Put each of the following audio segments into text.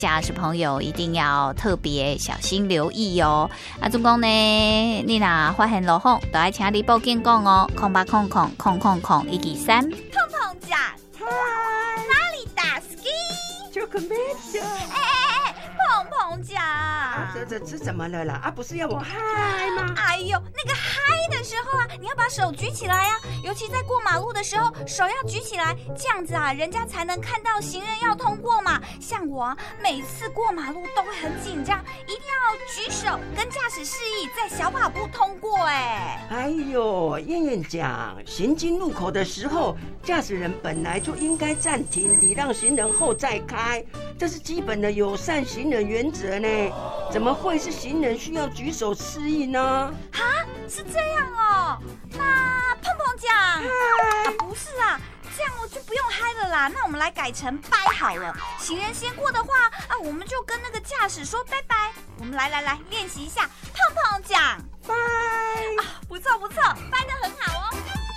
驾驶朋友一定要特别小心留意哦。总共呢，你若发现路况，就要请你报警讲哦，0800000013。 碰碰奖，哪里打 ski？ 就个妹子。 碰碰奖， 这怎么了啦？不是要我嗨吗？ 哎呦，那个嗨的时候你要把手举起来尤其在过马路的时候，手要举起来，这样子人家才能看到行人要通过嘛。像我每次过马路都会很紧张，一定要举手跟驾驶示意，在小跑步通过。 哎呦，燕燕讲，行经路口的时候，驾驶人本来就应该暂停，礼让行人后再开，这是基本的友善行人原则呢。怎么会是行人需要举手示意呢？ 是这样哦。那碰碰奖不是这样我就不用嗨了啦。那我们来改成拜好了。行人先过的话我们就跟那个驾驶说拜拜。我们来练习一下碰碰奖， 拜不错，拜得很好哦。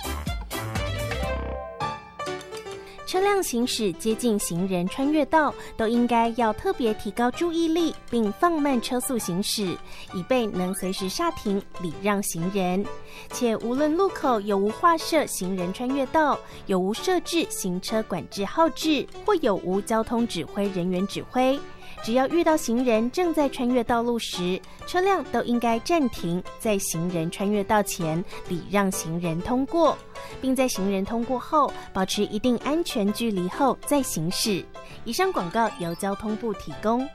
车辆行驶接近行人穿越道，都应该要特别提高注意力，并放慢车速行驶，以备能随时刹停礼让行人。且无论路口有无划设行人穿越道，有无设置行车管制号志，或有无交通指挥人员指挥，只要遇到行人正在穿越道路时，车辆都应该暂停，在行人穿越道前礼让行人通过，并在行人通过后保持一定安全距离后再行驶。以上广告由交通部提供。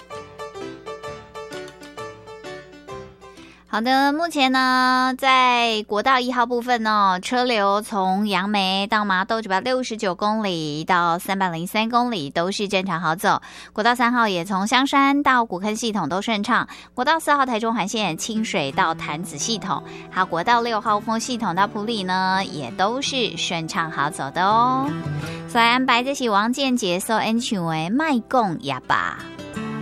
好的，目前呢，在国道1号部分车流从杨梅到麻豆969公里到303公里都是正常好走。国道3号也从香山到古坑系统都顺畅。国道4号台中环线清水到潭子系统，还有国道6号丰系统到埔里呢，也都是顺畅好走的哦。所以安排这是王建杰所演唱的《卖讲哑巴》。